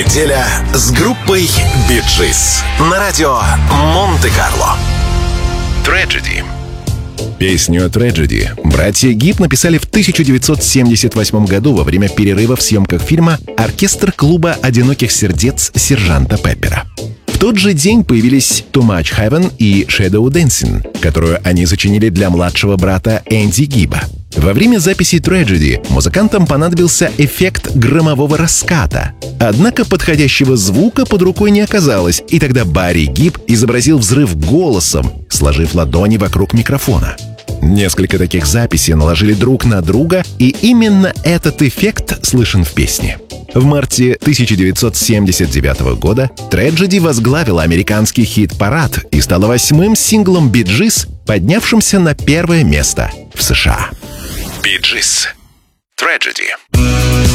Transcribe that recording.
Неделя с группой Bee Gees на радио Монте-Карло. Tragedy. Песню «Tragedy» братья Гиб написали в 1978 году во время перерыва в съемках фильма «Оркестр клуба одиноких сердец сержанта Пеппера». В тот же день появились «Too Much Heaven» и «Shadow Dancing», которую они сочинили для младшего брата Энди Гиба. Во время записи «Tragedy» музыкантам понадобился эффект громового раската. Однако подходящего звука под рукой не оказалось, и тогда Барри Гиб изобразил взрыв голосом, сложив ладони вокруг микрофона. Несколько таких записей наложили друг на друга, и именно этот эффект слышен в песне. В марте 1979 года «Tragedy» возглавила американский хит-парад и стала 8-м синглом Bee Gees, поднявшимся на первое место в США. Bee Gees. Tragedy.